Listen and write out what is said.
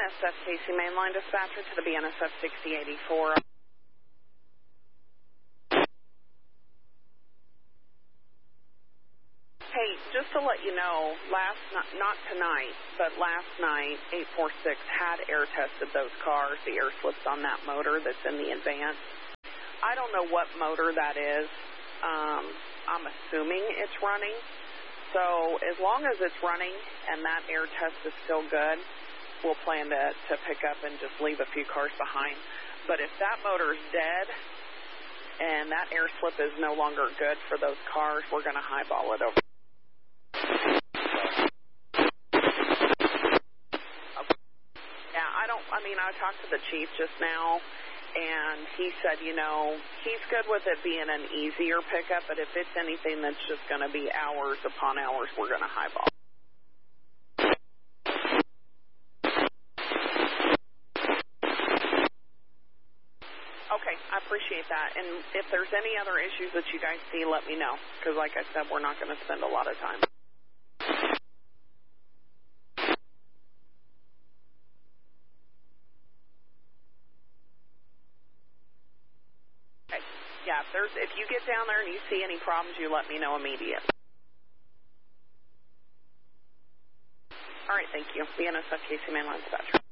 BNSF Casey Mainline Dispatcher to the BNSF 6084. Hey, just to let you know, not tonight, but last night, 846 had air tested those cars, the air slips on that motor that's in the Advance. I don't know what motor that is. I'm assuming it's running. So as long as it's running and that air test is still good, we'll plan to pick up and just leave a few cars behind. But if that motor's dead and that air slip is no longer good for those cars, we're going to highball it over. I talked to the chief just now, and he said, he's good with it being an easier pickup, but if it's anything that's just going to be hours upon hours, we're going to highball. Okay, I appreciate that. And if there's any other issues that you guys see, let me know, because like I said, we're not going to spend a lot of time. Yeah, if you get down there and you see any problems, you let me know immediately. All right, thank you. BNSF Casey Mainline Dispatcher.